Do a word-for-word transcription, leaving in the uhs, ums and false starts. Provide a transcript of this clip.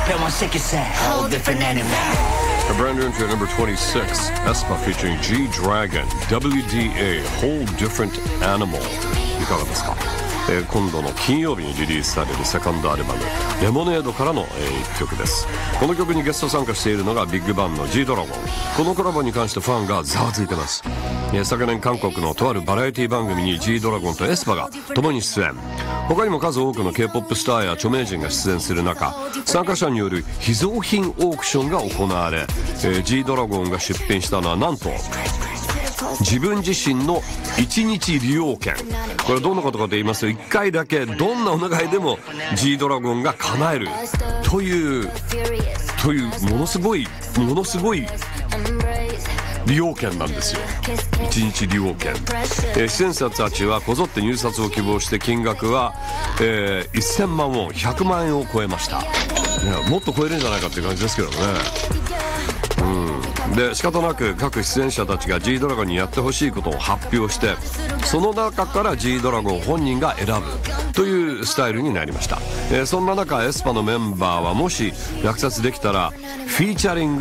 A brand new entry at number twenty-six, aespa featuring G-Dragon, ダブリューディーエー Whole Different Animal。 いかがですか？えー、今度の金曜日にリリースされるセカンドアルバムレモネードからの、えー、いっきょくです。この曲にゲスト参加しているのがビッグバンの G ドラゴン。このコラボに関してファンがざわついてます。えー、昨年韓国のとあるバラエティ番組に G ドラゴンとエスパが共に出演。他にも数多くの K-ポップ スターや著名人が出演する中、参加者による秘蔵品オークションが行われ、えー、G ドラゴンが出品したのはなんと自分自身のいちにち利用権。これはどんなことかと言いますと、いっかいだけどんなお願いでも G ドラゴンが叶えるというというものすごいものすごい利用権なんですよ。いちにち利用権、えー、出演者たちはこぞって入札を希望して、金額は、えー、せんまんウォン、ひゃくまんえんを超えました。いや、もっと超えるんじゃないかっていう感じですけどね。うん、で仕方なく各出演者たちが G ドラゴンにやってほしいことを発表して、その中から G ドラゴン本人が選ぶというスタイルになりました。えー、そんな中エスパのメンバーはもし落札できたらフィーチャリング